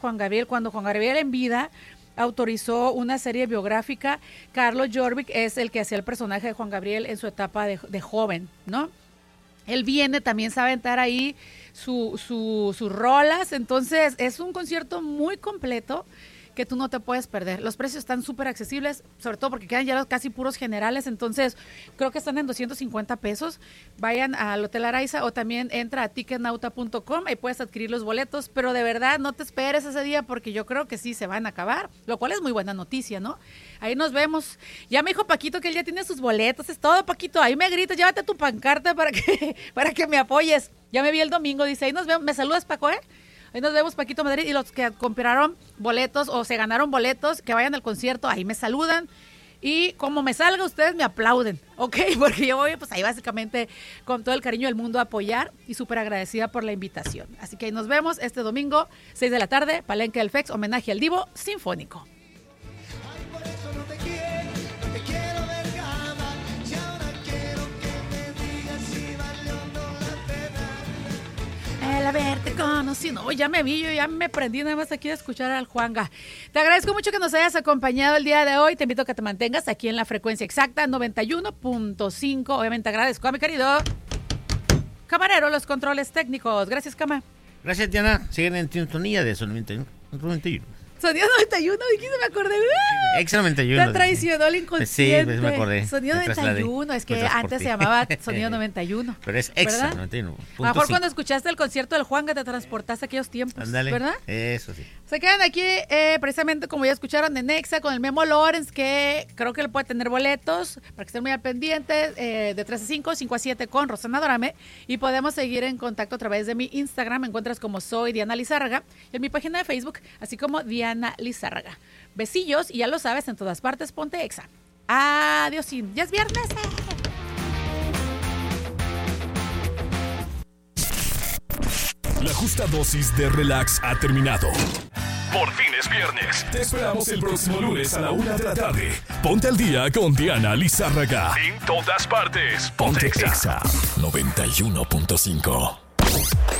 Juan Gabriel, cuando Juan Gabriel en vida autorizó una serie biográfica. Carlos Jorvik es el que hacía el personaje de Juan Gabriel en su etapa de joven, ¿no? Él viene, también sabe aventar ahí sus rolas, entonces es un concierto muy completo que tú no te puedes perder. Los precios están súper accesibles, sobre todo porque quedan ya los casi puros generales, entonces creo que están en 250 pesos. Vayan al Hotel Araiza o también entra a ticketnauta.com, ahí puedes adquirir los boletos, pero de verdad no te esperes ese día porque yo creo que sí se van a acabar, lo cual es muy buena noticia, ¿no? Ahí nos vemos. Ya me dijo Paquito que él ya tiene sus boletos, es todo, Paquito, ahí me gritas, llévate tu pancarta para que me apoyes. Ya me vi el domingo, dice, ahí nos vemos, me saludas, Paco, ¿eh? Ahí nos vemos, Paquito Madrid, y los que compraron boletos o se ganaron boletos, que vayan al concierto, ahí me saludan. Y como me salga, ustedes me aplauden, ¿ok? Porque yo voy, pues ahí básicamente con todo el cariño del mundo a apoyar y súper agradecida por la invitación. Así que ahí nos vemos este domingo, 6 de la tarde, Palenque del FEX, homenaje al Divo Sinfónico. El haberte conocido. Ya me vi, yo ya me prendí nada más aquí a escuchar al Juanga. Te agradezco mucho que nos hayas acompañado el día de hoy. Te invito a que te mantengas aquí en la frecuencia exacta 91.5. Obviamente agradezco a mi querido camarero los controles técnicos. Gracias, Cama. Gracias, Diana. Siguen en sintonía de Sonido 91. Sonido 91, dijiste, me acordé. Ex 91. Te traicionó el inconsciente. Sí, pues me acordé. Sonido 91, es que antes se llamaba Sonido 91. Pero es Ex 91. A lo mejor cuando escuchaste el concierto del Juanga te transportaste a aquellos tiempos. Ándale, ¿verdad? Eso sí. Se quedan aquí precisamente como ya escucharon en Exa con el Memo Lawrence, que creo que él puede tener boletos para que estén muy al pendiente, de 3 a 5, 5 a 7 con Rosana Dorame, y podemos seguir en contacto a través de mi Instagram. Me encuentras como soy Diana Lizárraga, y en mi página de Facebook, así como Diana Lizárraga. Besillos, y ya lo sabes, en todas partes, ponte Exa. Adiós, ya es viernes. La justa dosis de relax ha terminado. Por fin es viernes. Te esperamos el próximo lunes a la 1 de la tarde. Ponte al día con Diana Lizárraga. En todas partes. Ponte Exa 91.5.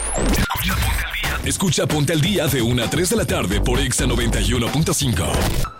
Escucha Ponte al Día de 1 a 3 de la tarde por Exa 91.5.